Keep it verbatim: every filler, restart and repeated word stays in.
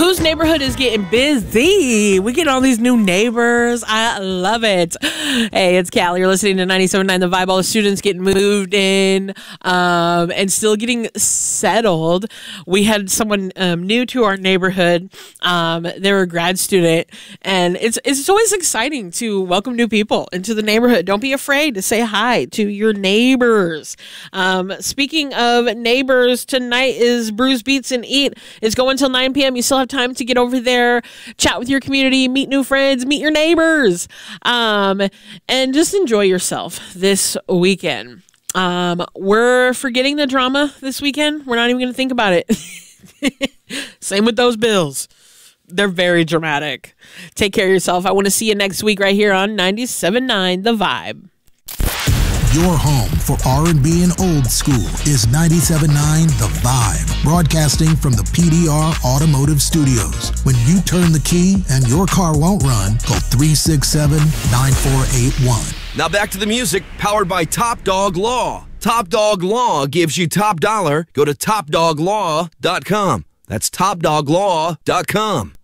Whose neighborhood is getting busy? We get all these new neighbors. I love it. Hey, it's Cal. You're listening to ninety-seven point nine The Vibe. All the students getting moved in um, and still getting settled. We had someone um, new to our neighborhood. Um, they're a grad student, and it's it's always exciting to welcome new people into the neighborhood. Don't be afraid to say hi to your neighbors. Um, speaking of neighbors, tonight is Brews Beats and Eat. It's going until nine p.m. You still have time to get over there, chat with your community, meet new friends, meet your neighbors, um, and just enjoy yourself this weekend. Um, we're forgetting the drama this weekend. We're not even going to think about it. Same with those Bills. They're very dramatic. Take care of yourself. I want to see you next week right here on ninety-seven point nine The Vibe. Your home for R and B and old school is ninety-seven point nine The Vibe, broadcasting from the P D R Automotive Studios. When you turn the key and your car won't run, call three six seven, nine four eight one. Now back to the music, powered by Top Dog Law. Top Dog Law gives you top dollar. Go to top dog law dot com. That's top dog law dot com.